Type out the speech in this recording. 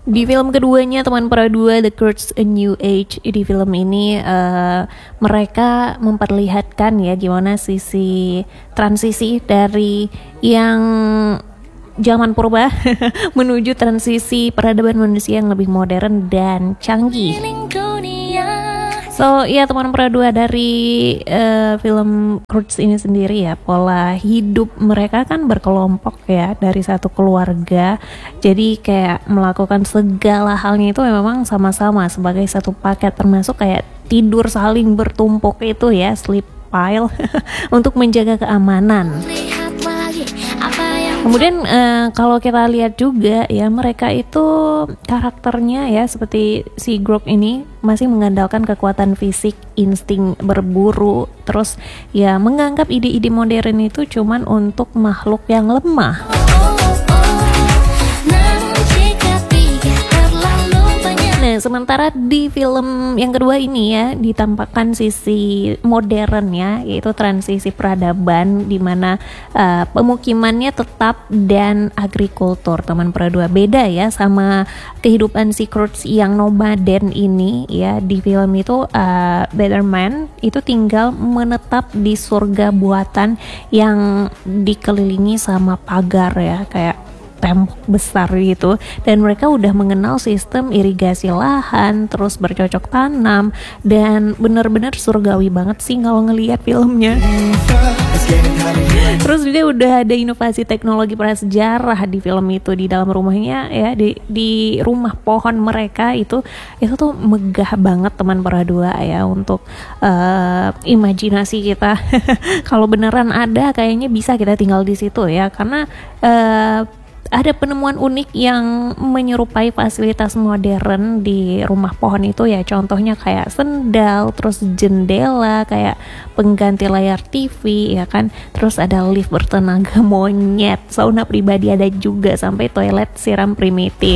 Di film keduanya teman para dua The Curse A New Age, di film ini mereka memperlihatkan ya gimana sisi transisi dari yang zaman purba menuju transisi peradaban manusia yang lebih modern dan canggih. So ya teman para dua, dari film Croods ini sendiri ya, pola hidup mereka kan berkelompok ya, dari satu keluarga. Jadi kayak melakukan segala halnya itu memang sama-sama sebagai satu paket, termasuk kayak tidur saling bertumpuk itu ya, sleep pile untuk menjaga keamanan. Kemudian kalau kita lihat juga ya, mereka itu karakternya ya seperti si Grok ini masih mengandalkan kekuatan fisik, insting berburu, terus ya menganggap ide-ide modern itu cuman untuk makhluk yang lemah. Nah, sementara di film yang kedua ini ya ditampakkan sisi modern ya, yaitu transisi peradaban di mana pemukimannya tetap dan agrikultur. Teman perdua beda ya sama kehidupan si Croods yang nomaden ini ya. Di film itu Better Man itu tinggal menetap di surga buatan yang dikelilingi sama pagar ya, kayak tembok besar gitu, dan mereka udah mengenal sistem irigasi lahan, terus bercocok tanam, dan bener-bener surgawi banget sih kalau ngelihat filmnya. Terus juga udah ada inovasi teknologi prasejarah di film itu, di dalam rumahnya ya, di rumah pohon mereka itu tuh megah banget teman para dua ya, untuk imajinasi kita. Kalau beneran ada, kayaknya bisa kita tinggal di situ ya, karena ada penemuan unik yang menyerupai fasilitas modern di rumah pohon itu ya. Contohnya kayak sendal, terus jendela, kayak pengganti layar TV ya kan. Terus ada lift bertenaga monyet, sauna pribadi ada juga, sampai toilet siram primitif.